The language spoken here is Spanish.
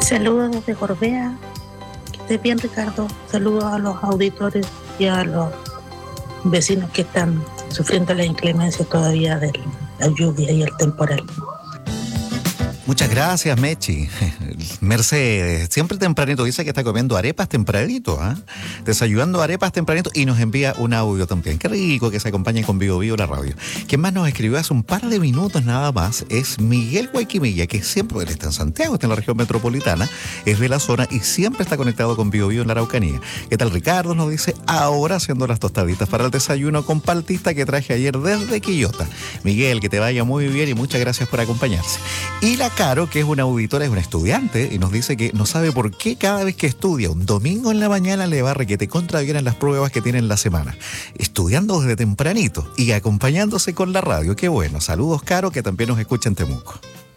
Saludos desde Gorbea. Que estés bien, Ricardo. Saludos a los auditores y a los vecinos que están sufriendo la inclemencia todavía de la lluvia y el temporal. Muchas gracias, Mechi. Mercedes, siempre tempranito, dice que está comiendo arepas tempranito, ¿eh? Desayunando arepas tempranito y nos envía un audio también. Qué rico que se acompañen con Vivo Vivo la radio. Quien más nos escribió hace un par de minutos nada más es Miguel Guayquimilla, que siempre él está en Santiago, está en la región metropolitana, es de la zona y siempre está conectado con Vivo Vivo en la Araucanía. ¿Qué tal, Ricardo? Nos dice, ahora haciendo las tostaditas para el desayuno con paltista que traje ayer desde Quillota. Miguel, que te vaya muy bien y muchas gracias por acompañarse. Y la Caro, que es una auditora, es una estudiante, y nos dice que no sabe por qué cada vez que estudia un domingo en la mañana le va requete contra bien en las pruebas que tiene en la semana. Estudiando desde tempranito y acompañándose con la radio. Qué bueno. Saludos, Caro, que también nos escucha en Temuco.